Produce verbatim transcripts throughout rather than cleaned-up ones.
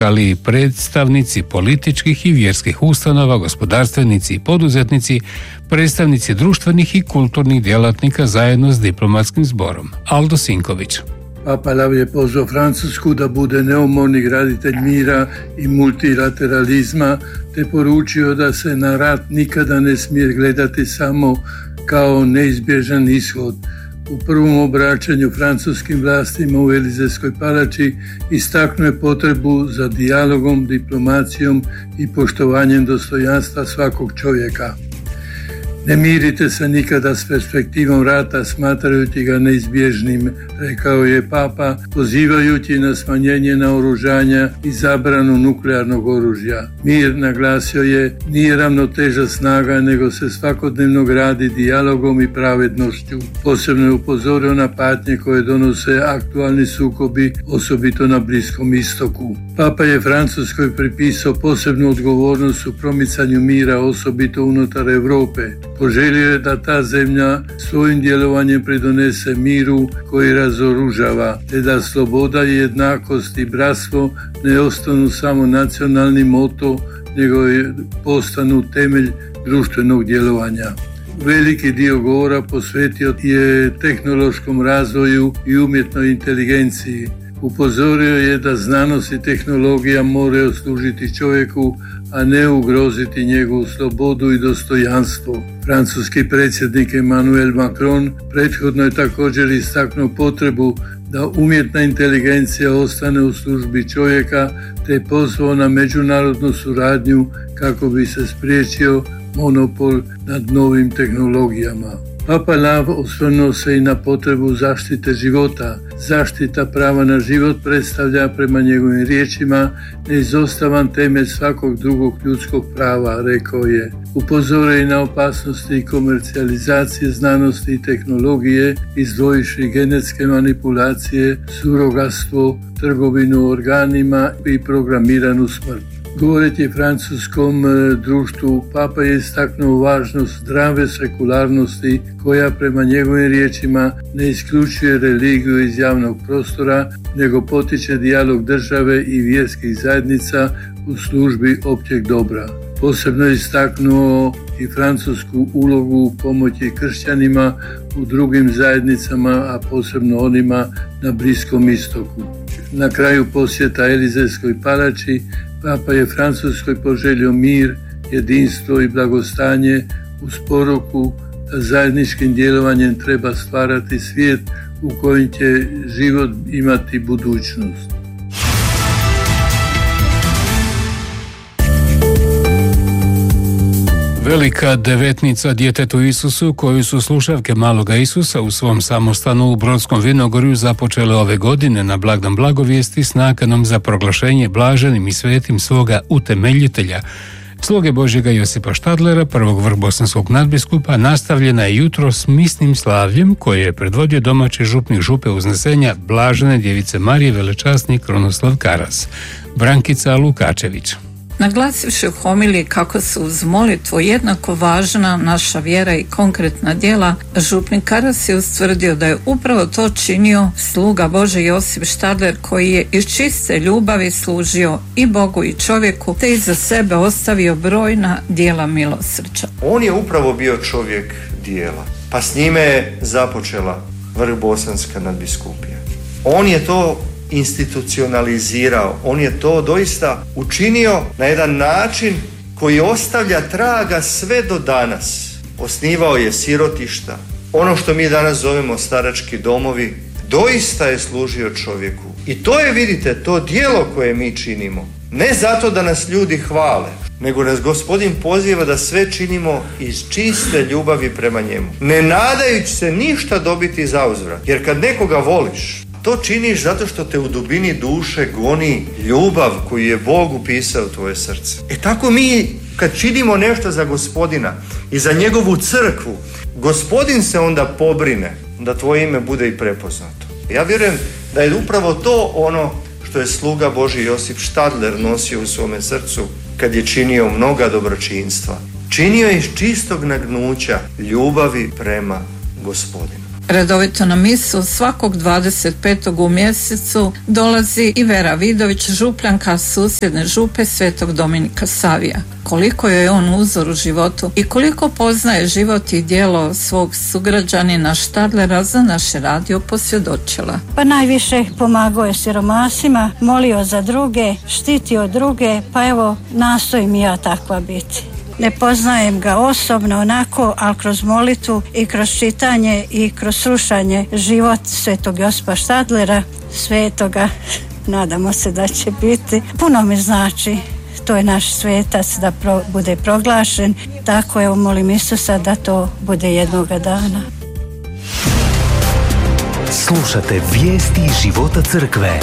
ali i predstavnici političkih i vjerskih ustanova, gospodarstvenici i poduzetnici, predstavnici društvenih i kulturnih djelatnika zajedno s diplomatskim zborom. Aldo Sinković. Papa Lav je pozvao Francusku da bude neumorni graditelj mira i multilateralizma, te poručio da se na rat nikada ne smije gledati samo kao neizbježan ishod. U prvom obraćanju francuskim vlastima u Elizejskoj palači istaknuo je potrebu za dijalogom, diplomacijom i poštovanjem dostojanstva svakog čovjeka. Ne mirite se nikada s perspektivom rata smatrajući ga neizbježnim, rekao je Papa, pozivajući na smanjenje naoružanja i zabranu nuklearnog oružja. Mir, naglasio je, nije ravnoteža snaga, nego se svakodnevno gradi dijalogom i pravednošću. Posebno je upozorio na patnje koje donose aktualni sukobi, osobito na Bliskom istoku. Papa je Francuskoj pripisao posebnu odgovornost u promicanju mira, osobito unutar Europe. Poželio je da ta zemlja svojim djelovanjem pridonese miru koji razoružava, te da sloboda i jednakost i bratstvo ne ostanu samo nacionalni moto, nego je postanu temelj društvenog djelovanja. Veliki dio govora posvetio je tehnološkom razvoju i umjetnoj inteligenciji. Upozorio je da znanost i tehnologija moraju služiti čovjeku, a ne ugroziti njegovu slobodu i dostojanstvo. Francuski predsjednik Emmanuel Macron prethodno je također istaknuo potrebu da umjetna inteligencija ostane u službi čovjeka, te je pozvao na međunarodnu suradnju kako bi se spriječio monopol nad novim tehnologijama. Papa Lav osvrnuo se i na potrebu zaštite života. Zaštita prava na život predstavlja prema njegovim riječima neizostavan temelj svakog drugog ljudskog prava, rekao je. Upozorio i na opasnosti i komercijalizacije znanosti i tehnologije, izdvojivši genetske manipulacije, surogatstvo, trgovinu organima i programiranu smrt. Govoreći francuskom društvu, Papa je istaknuo važnost zdrave sekularnosti koja prema njegovim riječima ne isključuje religiju iz javnog prostora, nego potiče dijalog države i vjerskih zajednica u službi općeg dobra. Posebno je istaknuo i francusku ulogu u pomoći kršćanima u drugim zajednicama, a posebno onima na Bliskom istoku. Na kraju posjeta Elizejskoj palači, Papa je Francuskoj poželio mir, jedinstvo i blagostanje uz poruku da zajedničkim djelovanjem treba stvarati svijet u kojem će život imati budućnost. Velika devetnica djetetu Isusu, koju su slušavke maloga Isusa u svom samostanu u Brodskom Vinogorju započele ove godine na blagdan blagovijesti s nakanom za proglašenje blaženim i svetim svoga utemeljitelja, sloge Božjega Josipa Štadlera, prvog vrhbosanskog nadbiskupa, nastavljena je jutro s misnim slavljem koje je predvodio domaći župnik župe Uznesenja blažene djevice Marije velečasni Krunoslav Karas. Brankica Lukačević. Naglasivši u homiliji kako su uz molitvu jednako važna naša vjera i konkretna djela, župnik Karas je ustvrdio da je upravo to činio sluga Božji Josip Štadler, koji je iz čiste ljubavi služio i Bogu i čovjeku, te iza sebe ostavio brojna djela milosrđa. On je upravo bio čovjek djela, pa s njime je započela vrhbosanska nadbiskupija. On je to institucionalizirao, on je to doista učinio na jedan način koji ostavlja traga sve do danas. Osnivao je sirotišta, ono što mi danas zovemo starački domovi, doista je služio čovjeku. I to je, vidite, to djelo koje mi činimo. Ne zato da nas ljudi hvale, nego nas Gospodin poziva da sve činimo iz čiste ljubavi prema njemu, ne nadajući se ništa dobiti za uzvrat. Jer kad nekoga voliš, to činiš zato što te u dubini duše goni ljubav koju je Bog upisao u tvoje srce. E tako mi kad činimo nešto za Gospodina i za njegovu crkvu, Gospodin se onda pobrine da tvoje ime bude i prepoznato. Ja vjerujem da je upravo to ono što je sluga Božji Josip Štadler nosio u svome srcu kad je činio mnoga dobročinstva. Činio je iz čistog nagnuća ljubavi prema Gospodinu. Redovito na misu svakog dvadeset petog u mjesecu dolazi i Vera Vidović, župljanka susjedne župe Svetog Dominika Savija. Koliko je on uzor u životu i koliko poznaje život i djelo svog sugrađanina Štadlera, za naše radio posvjedočila. Pa najviše pomagao je siromasima, molio za druge, štitio druge, pa evo nastojim i ja takva biti. Ne poznajem ga osobno onako, ali kroz molitvu i kroz čitanje i kroz slušanje život Svetog Josipa Štadlera, svetoga, nadamo se da će biti. Puno mi znači, to je naš svetac, da pro, bude proglašen, tako evo molim Isusa da to bude jednoga dana. Slušate vijesti života crkve.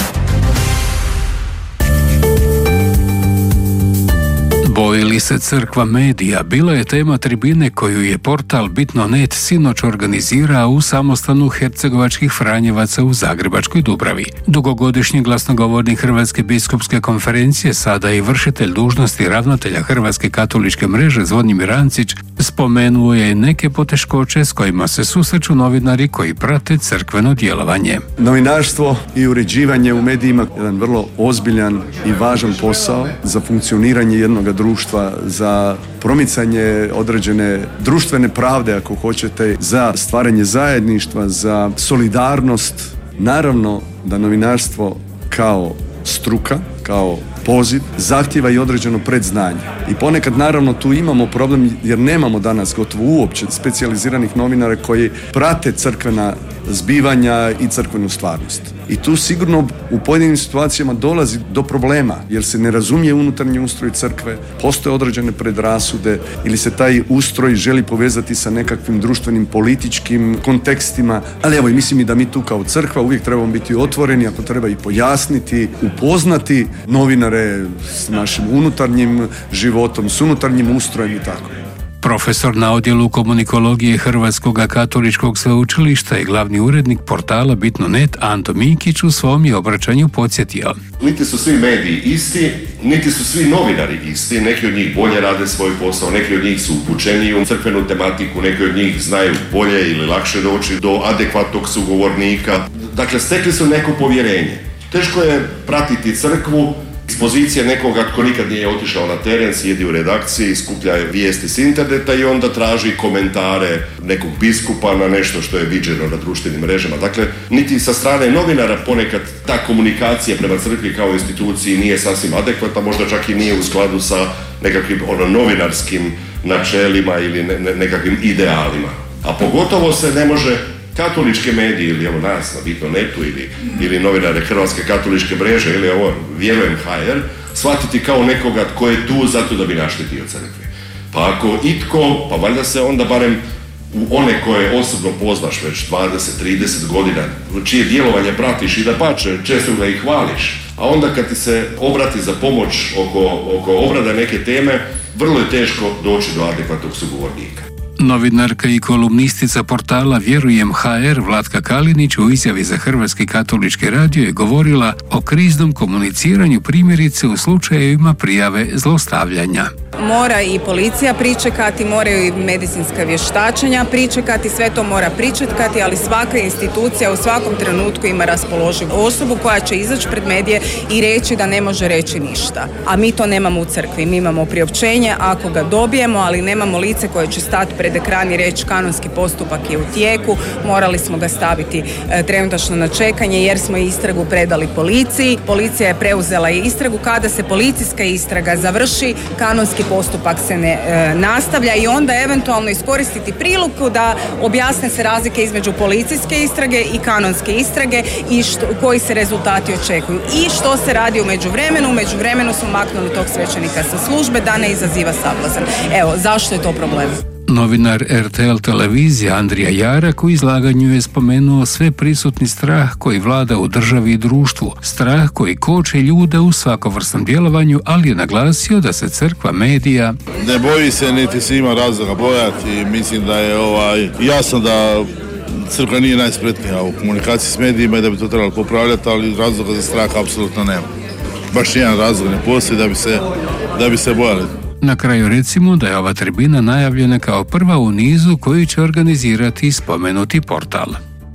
Boji li se crkva medija bila je tema tribine koju je portal Bitno punto net sinoć organizirao u samostanu hercegovačkih Franjevaca u Zagrebačkoj Dubravi. Dugogodišnji glasnogovornik Hrvatske biskupske konferencije, sada i vršitelj dužnosti ravnatelja Hrvatske katoličke mreže Zvonimir Ancić, spomenuo je neke poteškoće s kojima se susreću novinari koji prate crkveno djelovanje. Novinarstvo i uređivanje u medijima je jedan vrlo ozbiljan i važan posao za funkcioniranje jednog društva, za promicanje određene društvene pravde, ako hoćete, za stvaranje zajedništva, za solidarnost. Naravno da novinarstvo kao struka, kao poziv, zahtjeva i određeno predznanje. I ponekad naravno tu imamo problem jer nemamo danas gotovo uopće specijaliziranih novinara koji prate crkvena zbivanja i crkvenu stvarnost. I tu sigurno u pojedinim situacijama dolazi do problema jer se ne razumije unutarnji ustroj crkve, postoje određene predrasude ili se taj ustroj želi povezati sa nekakvim društvenim političkim kontekstima, ali evo i mislim i da mi tu kao crkva uvijek trebamo biti otvoreni, ako treba i pojasniti, upoznati novinare s našim unutarnjim životom, s unutarnjim ustrojem i tako. Profesor na odjelu komunikologije Hrvatskog katoličkog sveučilišta i glavni urednik portala Bitno punto net Anto Mikić u svom je obraćanju podsjetio. Niti su svi mediji isti, niti su svi novinari isti. Neki od njih bolje rade svoj posao, neki od njih su upućeniji u crkvenu tematiku, neki od njih znaju bolje ili lakše doći do adekvatnog sugovornika. Dakle, stekli su neko povjerenje. Teško je pratiti crkvu s pozicije nekoga tko nikad nije otišao na teren, sjedi u redakciji, skuplja vijesti s interneta i onda traži komentare nekog biskupa na nešto što je viđeno na društvenim mrežama. Dakle, niti sa strane novinara ponekad ta komunikacija prema crkvi kao instituciji nije sasvim adekvatna, možda čak i nije u skladu sa nekakvim ono, novinarskim načelima ili ne, ne, nekakvim idealima. A pogotovo se ne može katoličke medije ili evo nas na Bitno punto netu ili, ili novinare Hrvatske katoličke mreže ili ovo Vjerujem ha er shvatiti kao nekoga tko je tu zato da bi naštetio crkvi. Pa ako itko, pa valjda se onda barem u one koje osobno poznaš već dvadeset trideset godina, čije djelovanje pratiš i da pače, često ga i hvališ, a onda kad ti se obrati za pomoć oko, oko obrade neke teme, vrlo je teško doći do adekvatnog sugovornika. Novinarka i kolumnistica portala Vjerujem ha er Vlatka Kalinić u izjavi za Hrvatski katolički radio je govorila o kriznom komuniciranju, primjerice u slučajevima prijave zlostavljanja. Mora i policija pričekati, moraju i medicinska vještačenja pričekati, sve to mora pričekati, ali svaka institucija u svakom trenutku ima raspoloživu osobu koja će izaći pred medije i reći da ne može reći ništa. A mi to nemamo u crkvi, mi imamo priopćenje ako ga dobijemo, ali nemamo lice koje će stati pred ekran i reći kanonski postupak je u tijeku, morali smo ga staviti e, trenutačno na čekanje jer smo istragu predali policiji, policija je preuzela i istragu, kada se policijska istraga završi, kanonski postupak se ne e, nastavlja i onda eventualno iskoristiti priliku da objasne se razlike između policijske istrage i kanonske istrage i što, koji se rezultati očekuju i što se radi u međuvremenu. U međuvremenu smo maknuli tog svećenika sa službe da ne izaziva sablazan. Evo, zašto je to problem? Novinar er te el televizije Andrija Jarak u izlaganju je spomenuo sve prisutni strah koji vlada u državi i društvu, strah koji koče ljude u svakovrsnom djelovanju, ali je naglasio da se crkva medija ne boji se niti se ima razloga bojati i mislim da je ovaj, jasno da crkva nije najspretnija u komunikaciji s medijima i da bi to trebalo popravljati, ali razloga za strah apsolutno nema. Baš jedan razlog ne postoji da bi se, da bi se bojali. Na kraju recimo da je ova tribina najavljena kao prva u nizu koju će organizirati spomenuti portal.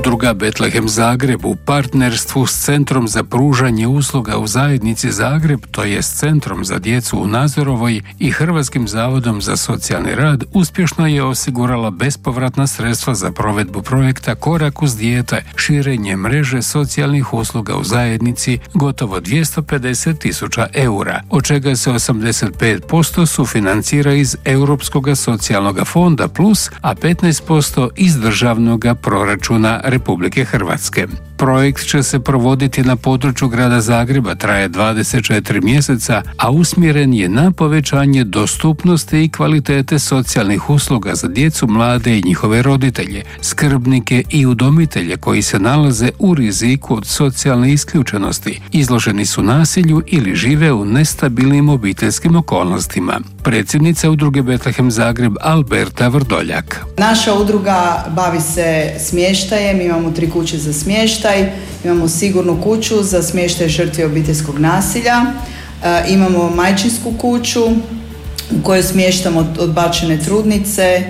Udruga Betlehem Zagreb u partnerstvu s Centrom za pružanje usluga u zajednici Zagreb, to jest Centrom za djecu u Nazorovoj i Hrvatskim zavodom za socijalni rad, uspješno je osigurala bespovratna sredstva za provedbu projekta Korak uz dijete, širenje mreže socijalnih usluga u zajednici, gotovo dvjesto pedeset tisuća eura, od čega se osamdeset pet posto sufinancira iz Europskog socijalnog fonda plus, a petnaest posto iz državnog proračuna Republike Hrvatske. Projekt će se provoditi na području grada Zagreba, traje dvadeset četiri mjeseca, a usmjeren je na povećanje dostupnosti i kvalitete socijalnih usluga za djecu, mlade i njihove roditelje, skrbnike i udomitelje koji se nalaze u riziku od socijalne isključenosti, izloženi su nasilju ili žive u nestabilnim obiteljskim okolnostima. Predsjednica udruge Betlehem Zagreb Alberta Vrdoljak. Naša udruga bavi se smještajem, imamo tri kuće za smještaj, imamo sigurnu kuću za smještaj žrtvi obiteljskog nasilja, e, imamo majčinsku kuću u kojoj smještamo odbačene trudnice e,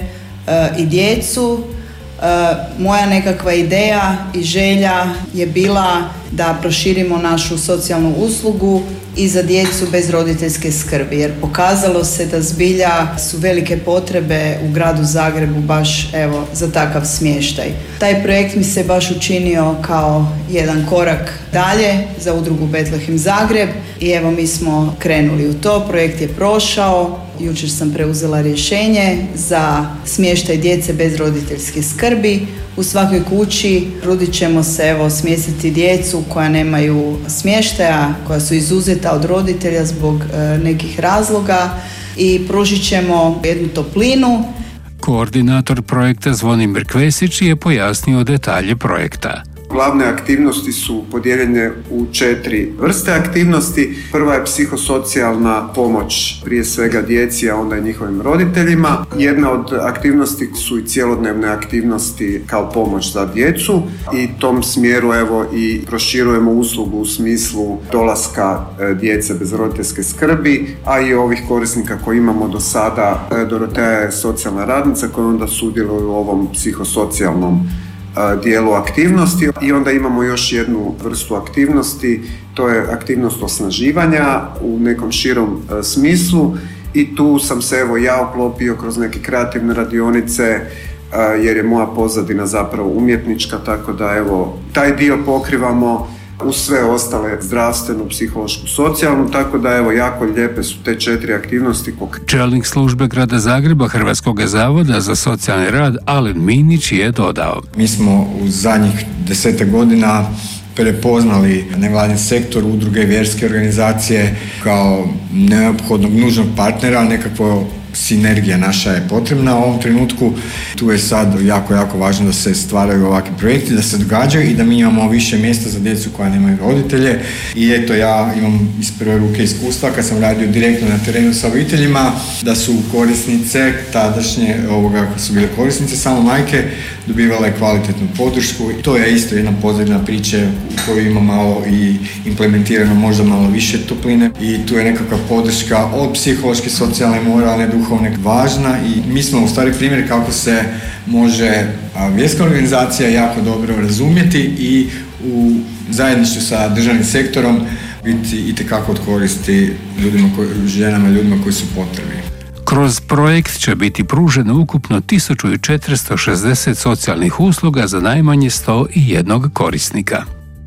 i djecu. E, moja nekakva ideja i želja je bila da proširimo našu socijalnu uslugu i za djecu bez roditeljske skrbi, jer pokazalo se da zbilja su velike potrebe u gradu Zagrebu baš evo za takav smještaj. Taj projekt mi se baš učinio kao jedan korak dalje za udrugu Betlehem Zagreb i evo mi smo krenuli u to. Projekt je prošao, jučer sam preuzela rješenje za smještaj djece bez roditeljske skrbi. U svakoj kući trudit ćemo se evo smjestiti djecu koja nemaju smještaja, koja su izuzeta od roditelja zbog e, nekih razloga i pružit ćemo jednu toplinu. Koordinator projekta Zvonimir Kvesić je pojasnio detalje projekta. Glavne aktivnosti su podijeljene u četiri vrste aktivnosti. Prva je psihosocijalna pomoć, prije svega djeci, a onda i njihovim roditeljima. Jedna od aktivnosti su i cjelodnevne aktivnosti kao pomoć za djecu i tom smjeru evo i proširujemo uslugu u smislu dolaska djece bez roditeljske skrbi, a i ovih korisnika koji imamo do sada. Dorotea je socijalna radnica koja onda sudjeluje u ovom psihosocijalnom dijelu aktivnosti i onda imamo još jednu vrstu aktivnosti, to je aktivnost osnaživanja u nekom širom e, smislu i tu sam se evo ja uklopio kroz neke kreativne radionice e, jer je moja pozadina zapravo umjetnička, tako da evo taj dio pokrivamo uz sve ostale zdravstvenu, psihološku, socijalnu, tako da evo jako lijepe su te četiri aktivnosti. Čelnik službe grada Zagreba Hrvatskog zavoda za socijalni rad Alen Minić je dodao. Mi smo u zadnjih desetak godina prepoznali nevladin sektor, udruge i vjerske organizacije kao neophodnog, nužnog partnera, nekakvo sinergija naša je potrebna u ovom trenutku. Tu je sad jako, jako važno da se stvaraju ovakvi projekti, da se događaju i da mi imamo više mjesta za djecu koja nemaju roditelje. I eto, ja imam iz prve ruke iskustva kad sam radio direktno na terenu sa obiteljima, da su korisnice, tadašnje ovoga su bile korisnice, samo majke, dobivale kvalitetnu podršku. I to je isto jedna pozadina priče u kojoj ima malo i implementirano možda malo više topline. I tu je nekakva podrška od psihološke, socijalne, moralne, duhovne važna i mi smo u stvari primjer kako se može vjerska organizacija jako dobro razumjeti i u zajedništvu sa državnim sektorom biti itekako od koristi ljudima, koji, ženama i ljudima koji su potrebni. Kroz projekt će biti pruženo ukupno tisuću četiristo šezdeset socijalnih usluga za najmanje sto jedan korisnika.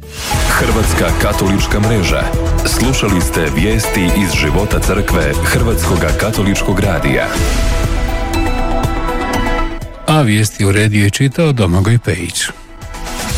Hrvatska katolička mreža. Slušali ste vijesti iz života crkve Hrvatskoga katoličkog radija. A vijesti uredio je čitao Domagoj Pejić.